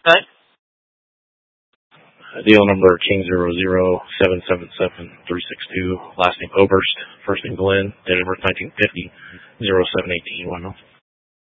Okay. Deal number King00777362. Last name Oberst. First name Glenn. Date of birth 1950. 0718.